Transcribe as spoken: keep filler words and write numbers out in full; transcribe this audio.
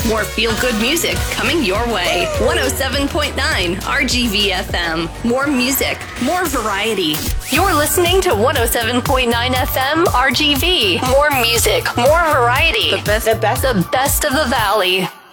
More feel-good music coming your way. one oh seven point nine R G V F M. More music, more variety. You're listening to one oh seven point nine F M R G V. More music, more variety. The best, the best, the best of the Valley.